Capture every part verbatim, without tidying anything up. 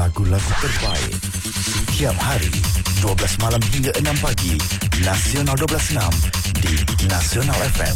lagu-lagu terbaik. Tiap hari dua belas malam hingga enam pagi, Nasional dua belas enam di Nasional F M.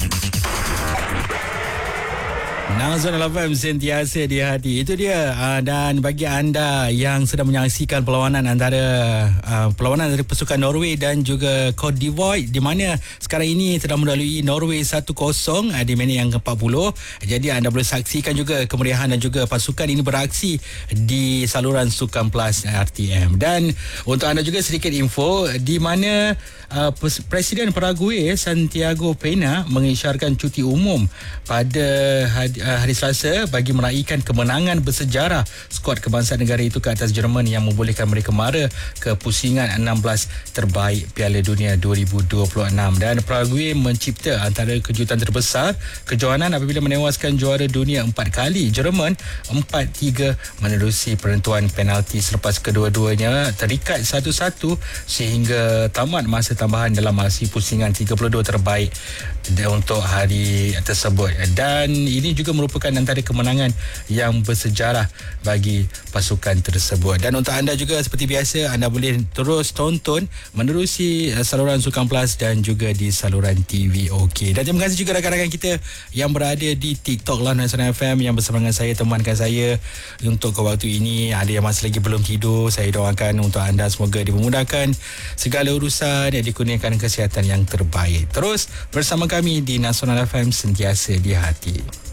Nasional F M sentiasa di hati. Itu dia. Uh, dan bagi anda yang sedang menyaksikan perlawanan antara uh, perlawanan dari pasukan Norway dan juga Cote d'Ivoire, di mana sekarang ini sedang melalui Norway satu kosong uh, di minit yang ke empat puluh. Jadi anda boleh saksikan juga kemeriahan dan juga pasukan ini beraksi di saluran Sukan Plus R T M. Dan untuk anda juga sedikit info di mana uh, Presiden Paraguay Santiago Peña mengisyarkan cuti umum pada hari hari Selasa bagi meraihkan kemenangan bersejarah skuad kebangsaan negara itu ke atas Jerman yang membolehkan mereka mara ke pusingan enam belas terbaik Piala Dunia dua ribu dua puluh enam. Dan Paraguay mencipta antara kejutan terbesar kejohanan apabila menewaskan juara dunia empat kali Jerman empat tiga menerusi penentuan penalti selepas kedua-duanya terikat satu satu sehingga tamat masa tambahan dalam aksi pusingan tiga puluh dua terbaik untuk hari tersebut. Dan ini juga merupakan antara kemenangan yang bersejarah bagi pasukan tersebut. Dan untuk anda juga seperti biasa, anda boleh terus tonton menerusi saluran Sukan Plus dan juga di saluran T V OK. Dan terima kasih juga rakan-rakan kita yang berada di TikTok lah Nasional F M yang bersama dengan saya, temankan saya untuk ke waktu ini. Ada yang masih lagi belum tidur, saya doakan untuk anda semoga dipermudahkan segala urusan dan dikurniakan kesihatan yang terbaik. Terus bersama kami di Nasional F M sentiasa di hati.